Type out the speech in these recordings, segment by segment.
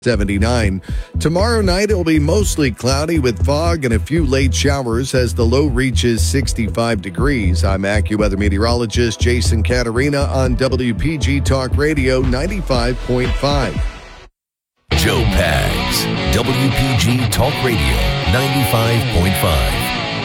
79. Tomorrow night, it'll be mostly cloudy with fog and a few late showers as the low reaches 65 degrees. I'm AccuWeather meteorologist Jason Caterina on WPG Talk Radio 95.5. Joe Pags, WPG Talk Radio 95.5.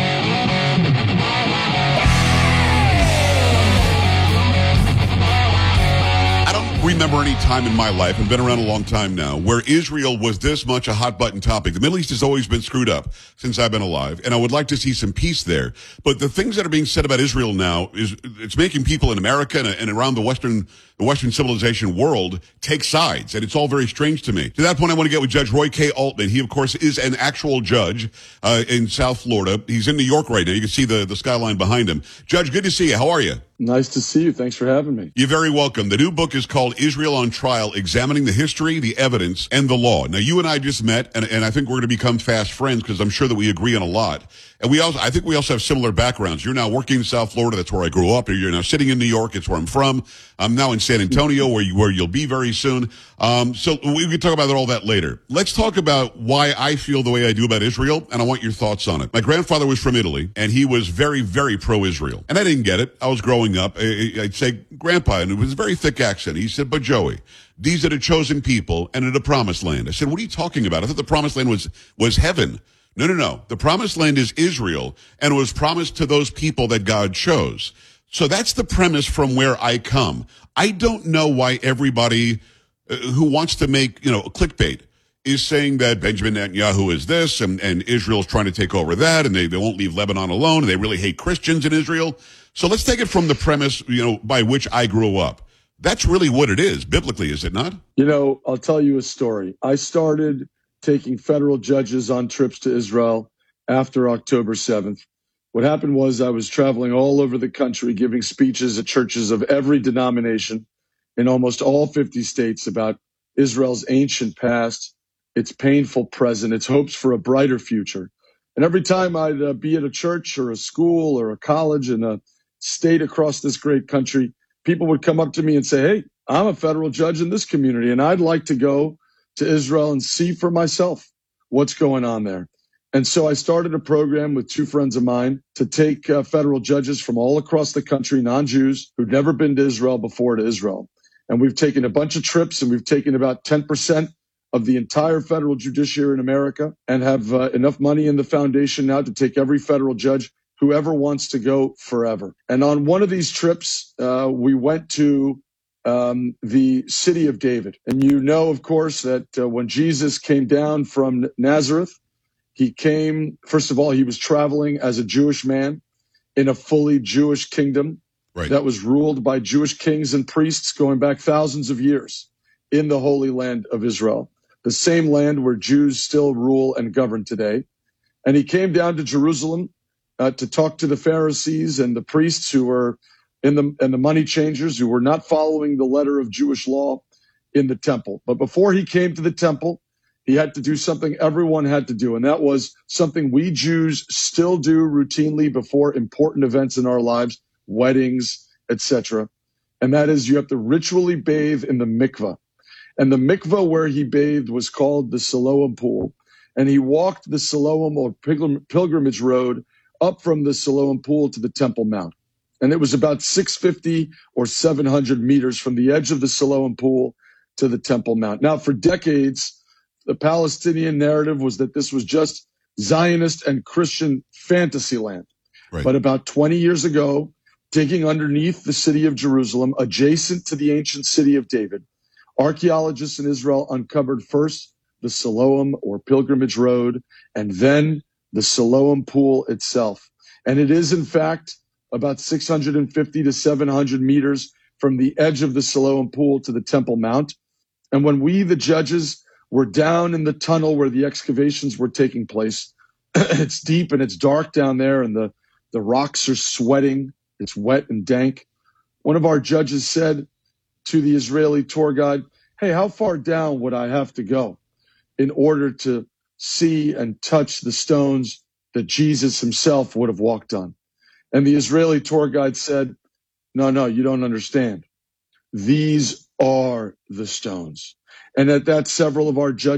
Remember any time in my life, I've been around a long time now, where Israel was this much a hot button topic. The Middle East has always been screwed up since I've been alive, and I would like to see some peace there. But the things that are being said about Israel now it's making people in America and around the Western civilization world take sides, and it's all very strange to me. To that point, I want to get with Judge Roy K. Altman. He, of course, is an actual judge in South Florida. He's in New York right now. You can see the skyline behind him. Judge, good to see you. How are you? Nice to see you. Thanks for having me. You're very welcome. The new book is called Israel on Trial, Examining the History, the Evidence, and the Law. Now, you and I just met, and I think we're going to become fast friends because I'm sure that we agree on a lot. And I think we also have similar backgrounds. You're now working in South Florida. That's where I grew up. You're now sitting in New York. It's where I'm from. I'm now in San Antonio, where you'll be very soon. So we can talk about all that later. Let's talk about why I feel the way I do about Israel, and I want your thoughts on it. My grandfather was from Italy, and he was very, very pro-Israel. And I didn't get it. I was growing up. I'd say, Grandpa, and it was a very thick accent. He said, but Joey, these are the chosen people and in the promised land. I said, what are you talking about? I thought the promised land was heaven. No. The promised land is Israel, and it was promised to those people that God chose. So that's the premise from where I come. I don't know why everybody who wants to make, clickbait is saying that Benjamin Netanyahu is this and Israel's trying to take over that, and they won't leave Lebanon alone, and they really hate Christians in Israel. So let's take it from the premise, by which I grew up. That's really what it is, biblically, is it not? I'll tell you a story. I started taking federal judges on trips to Israel after October 7th. What happened was I was traveling all over the country, giving speeches at churches of every denomination in almost all 50 states about Israel's ancient past, its painful present, its hopes for a brighter future. And every time I'd be at a church or a school or a college in a state across this great country, people would come up to me and say, hey, I'm a federal judge in this community, and I'd like to go to Israel and see for myself what's going on there. And so I started a program with two friends of mine to take federal judges from all across the country, non-Jews, who'd never been to Israel before, to Israel. And we've taken a bunch of trips, and we've taken about 10% of the entire federal judiciary in America, and have enough money in the foundation now to take every federal judge whoever wants to go forever. And on one of these trips, we went to the city of David. And of course, that when Jesus came down from Nazareth, he came, first of all, he was traveling as a Jewish man in a fully Jewish kingdom that was ruled by Jewish kings and priests going back thousands of years in the Holy Land of Israel, the same land where Jews still rule and govern today. And he came down to Jerusalem to talk to the Pharisees and the priests who were and the money changers who were not following the letter of Jewish law in the temple. But before he came to the temple, he had to do something everyone had to do, and that was something we Jews still do routinely before important events in our lives, weddings, etc. And that is, you have to ritually bathe in the mikveh. And the mikveh where he bathed was called the Siloam Pool. And he walked the Siloam or pilgrimage road up from the Siloam Pool to the Temple Mount. And it was about 650 or 700 meters from the edge of the Siloam Pool to the Temple Mount. Now, for decades, the Palestinian narrative was that this was just Zionist and Christian fantasy land. Right. But about 20 years ago, digging underneath the city of Jerusalem, adjacent to the ancient city of David, archaeologists in Israel uncovered first the Siloam or pilgrimage road, and then the Siloam Pool itself. And it is, in fact, about 650 to 700 meters from the edge of the Siloam Pool to the Temple Mount. And when we, the judges, were down in the tunnel where the excavations were taking place, it's deep and it's dark down there, and the rocks are sweating. It's wet and dank. One of our judges said to the Israeli tour guide, hey, how far down would I have to go in order to see and touch the stones that Jesus himself would have walked on? And the Israeli tour guide said, no, you don't understand. These are the stones. And at that, several of our judges